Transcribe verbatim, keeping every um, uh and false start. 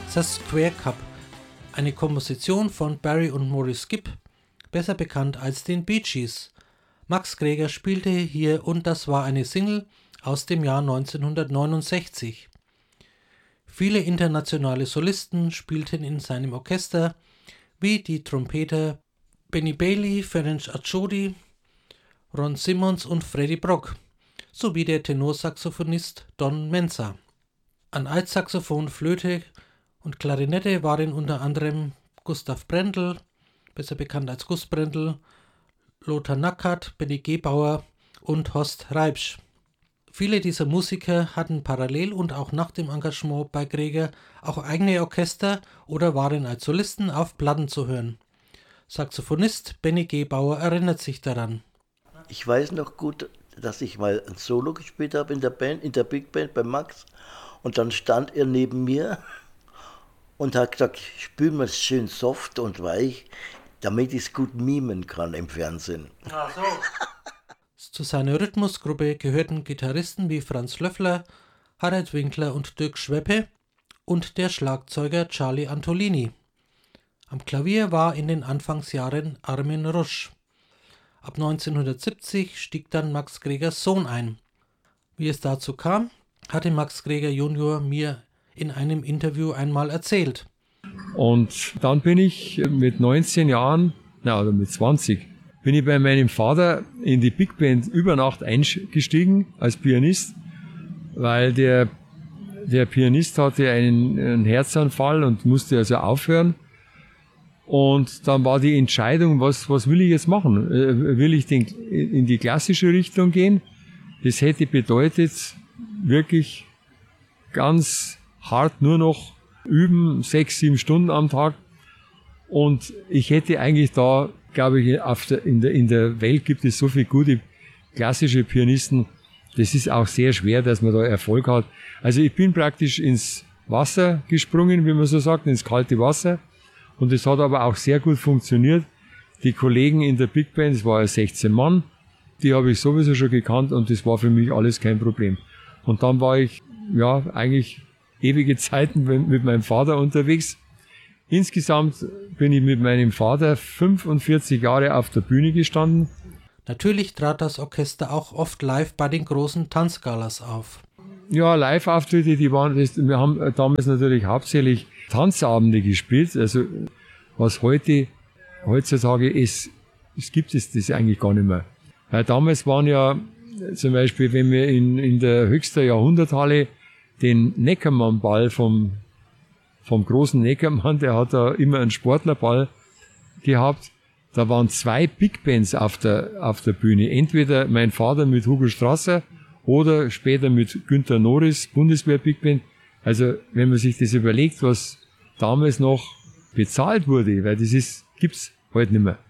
The Square Cup, eine Komposition von Barry und Maurice Gibb, besser bekannt als den Bee Gees. Max Greger spielte hier und das war eine Single aus dem Jahr neunzehnhundertneunundsechzig. Viele internationale Solisten spielten in seinem Orchester, wie die Trompeter Benny Bailey, Ferenc Atschodi, Ron Simmons und Freddie Brock, sowie der Tenorsaxophonist Don Menza. An Altsaxophon, Flöte und Klarinette waren unter anderem Gustav Brendel, besser bekannt als Gus Brendel, Lothar Nackert, Benny Gebauer und Horst Reibsch. Viele dieser Musiker hatten parallel und auch nach dem Engagement bei Greger auch eigene Orchester oder waren als Solisten auf Platten zu hören. Saxophonist Benny Gebauer erinnert sich daran. Ich weiß noch gut, dass ich mal ein Solo gespielt habe in der Band, in der Big Band bei Max. Und dann stand er neben mir und hat gesagt, spiel mir es schön soft und weich, damit ich es gut mimen kann im Fernsehen. Ach so. Zu seiner Rhythmusgruppe gehörten Gitarristen wie Franz Löffler, Harald Winkler und Dirk Schweppe und der Schlagzeuger Charlie Antolini. Am Klavier war in den Anfangsjahren Armin Rusch. Ab neunzehnhundertsiebzig stieg dann Max Gregers Sohn ein. Wie es dazu kam, hatte Max Greger Junior mir in einem Interview einmal erzählt. Und dann bin ich mit neunzehn Jahren, na oder mit zwanzig, bin ich bei meinem Vater in die Big Band über Nacht eingestiegen als Pianist, weil der, der Pianist hatte einen, einen Herzanfall und musste also aufhören. Und dann war die Entscheidung, was, was will ich jetzt machen? Will ich den, in die klassische Richtung gehen? Das hätte bedeutet, wirklich ganz hart nur noch üben, sechs, sieben Stunden am Tag. Und ich hätte eigentlich da, glaube ich, auf der, in, der, in der Welt gibt es so viele gute klassische Pianisten. Das ist auch sehr schwer, dass man da Erfolg hat. Also ich bin praktisch ins Wasser gesprungen, wie man so sagt, ins kalte Wasser. Und es hat aber auch sehr gut funktioniert. Die Kollegen in der Big Band, es war ja sechzehn Mann, die habe ich sowieso schon gekannt und das war für mich alles kein Problem. Und dann war ich, ja, eigentlich ewige Zeiten mit meinem Vater unterwegs. Insgesamt bin ich mit meinem Vater fünfundvierzig Jahre auf der Bühne gestanden. Natürlich trat das Orchester auch oft live bei den großen Tanzgalas auf. Ja, Live-Auftritte, die waren, das, wir haben damals natürlich hauptsächlich Tanzabende gespielt, also was heute, heutzutage ist, es gibt es das eigentlich gar nicht mehr. Weil damals waren ja, zum Beispiel, wenn wir in, in der Höchster Jahrhunderthalle den Neckermann-Ball vom, vom großen Neckermann, der hat da immer einen Sportlerball gehabt, da waren zwei Big Bands auf der, auf der Bühne. Entweder mein Vater mit Hugo Strasser oder später mit Günter Norris, Bundeswehr Big Band. Also, wenn man sich das überlegt, was damals noch bezahlt wurde, weil das ist, gibt's heute nicht mehr.